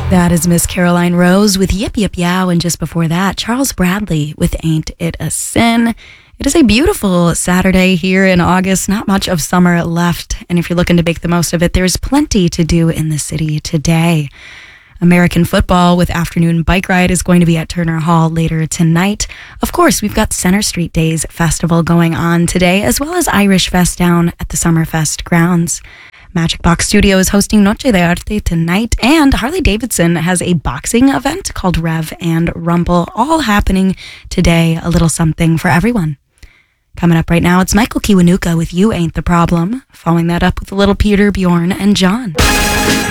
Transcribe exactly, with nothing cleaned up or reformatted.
That is Miss Caroline Rose with Yip Yip Yow, and just before that, Charles Bradley with Ain't It a Sin. It is a beautiful Saturday here in August, not much of summer left, and if you're looking to make the most of it, there's plenty to do in the city today. American football with afternoon bike ride is going to be at Turner Hall later tonight. Of course, we've got Center Street Days Festival going on today, as well as Irish Fest down at the Summerfest grounds. Magic Box Studio is hosting Noche de Arte tonight, and Harley Davidson has a boxing event called Rev and Rumble, all happening today. A little something for everyone. Coming up right now, it's Michael Kiwanuka with You Ain't the Problem. Following that up with a little Peter, Bjorn, and John.